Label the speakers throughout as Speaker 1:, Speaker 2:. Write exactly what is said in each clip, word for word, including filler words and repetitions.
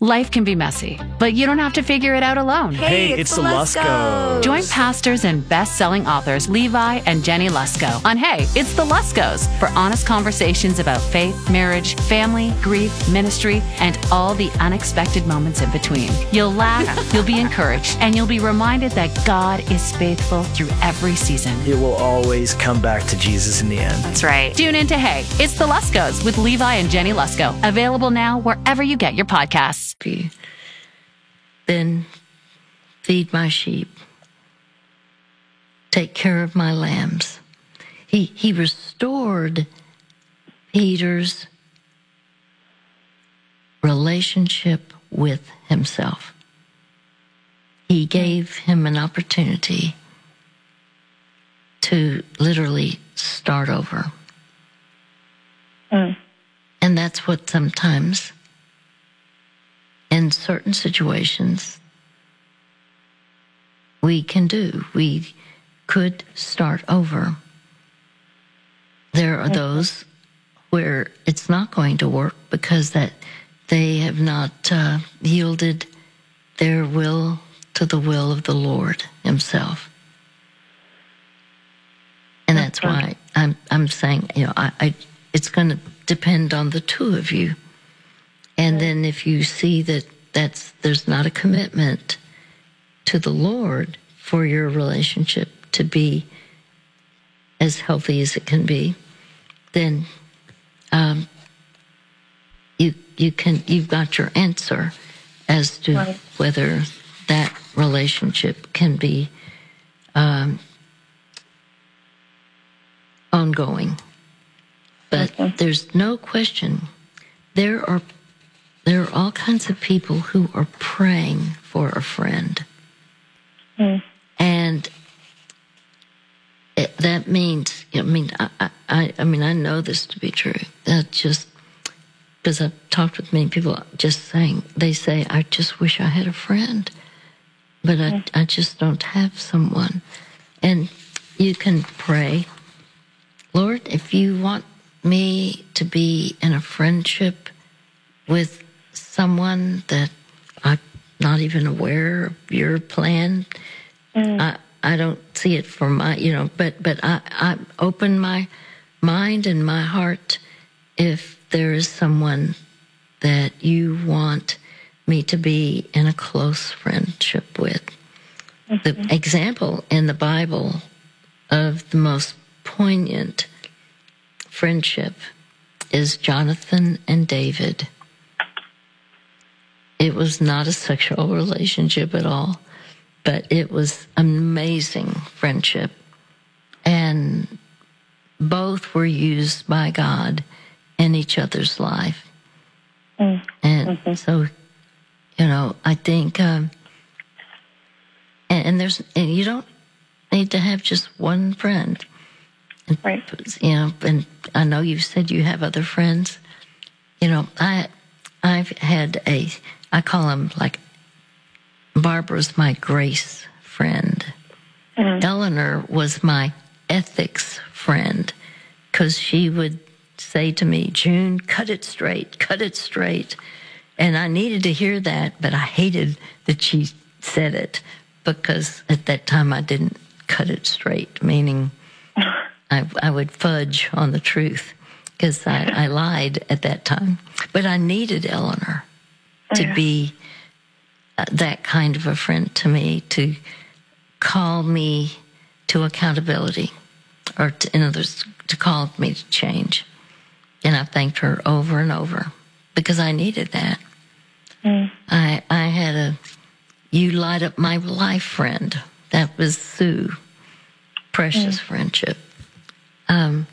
Speaker 1: Life can be messy, but you don't have to figure it out alone.
Speaker 2: Hey,
Speaker 3: Hey,
Speaker 2: it's,
Speaker 3: it's
Speaker 2: the
Speaker 3: the
Speaker 2: Luskos.
Speaker 1: Join pastors and best-selling authors Levi and Jenny Lusko on Hey, It's the Luskos for honest conversations about faith, marriage, family, grief, ministry, and all the unexpected moments in between. You'll laugh, you'll be encouraged, and you'll be reminded that God is faithful through every season.
Speaker 2: It will always come back to Jesus in the end.
Speaker 1: That's right. Tune in to Hey, It's the Luskos with Levi and Jenny Lusko. Available now wherever you get your podcasts.
Speaker 3: You. Then feed my sheep. Take care of my lambs. He, he restored Peter's relationship with himself. He gave him an opportunity to literally start over.
Speaker 4: Mm.
Speaker 3: And that's what sometimes, in certain situations, we can do. We could start over. There are those where it's not going to work because that they have not uh, yielded their will to the will of the Lord himself. And that's why I'm I'm saying, you know, I, I it's going to depend on the two of you. And then if you see that that's there's not a commitment to the Lord for your relationship to be as healthy as it can be, then um, you you can you've got your answer as to
Speaker 4: Right.
Speaker 3: whether that relationship can be um, ongoing. But
Speaker 4: Okay.
Speaker 3: there's no question there are there are all kinds of people who are praying for a friend.
Speaker 4: Mm.
Speaker 3: And it, that means, I mean, I, I, I mean, I know this to be true. That just because I've talked with many people, just saying, they say, I just wish I had a friend, but I, I just don't have someone. And you can pray, Lord, if you want me to be in a friendship with someone that I'm not even aware of your plan,
Speaker 4: Mm.
Speaker 3: I, I don't see it for my, you know, but, but I, I open my mind and my heart if there is someone that you want me to be in a close friendship with.
Speaker 4: Mm-hmm.
Speaker 3: The example in the Bible of the most poignant friendship is Jonathan and David. It was not a sexual relationship at all, but it was amazing friendship. And both were used by God in each other's life.
Speaker 4: Mm.
Speaker 3: And
Speaker 4: Mm-hmm.
Speaker 3: so, you know, I think, um, and, and there's, and you don't need to have just one friend. And,
Speaker 4: Right.
Speaker 3: you know, and I know you've said you have other friends. You know, I, I've had a, I call them like, Barbara's my grace friend.
Speaker 4: Mm.
Speaker 3: Eleanor was my ethics friend because she would say to me, June, cut it straight, cut it straight. And I needed to hear that, but I hated that she said it because at that time I didn't cut it straight, meaning I, I would fudge on the truth because I, I lied at that time. But I needed Eleanor to
Speaker 4: Yeah.
Speaker 3: be uh, that kind of a friend to me, to call me to accountability, or to, in others, to call me to change. And I thanked her over and over because I needed that.
Speaker 4: Mm.
Speaker 3: I I had a you light up my life friend. That was Sue. Precious
Speaker 4: Mm.
Speaker 3: friendship. Um,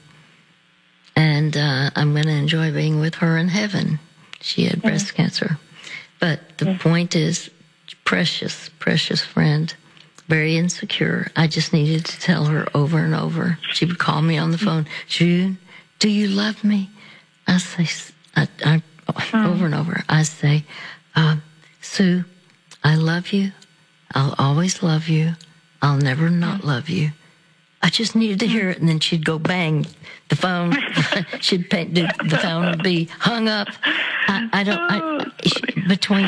Speaker 3: and uh, I'm going to enjoy being with her in heaven. She had breast mm. cancer. But the mm. point is, precious, precious friend. Very insecure. I just needed to tell her over and over. She would call me on the phone. June, do you love me? I say, I, I, over and over, I say, uh, Sue, I love you. I'll always love you. I'll never not love you. I just needed to hear it. And then she'd go bang the phone. she'd pay, the phone would be hung up. I, I don't, I, between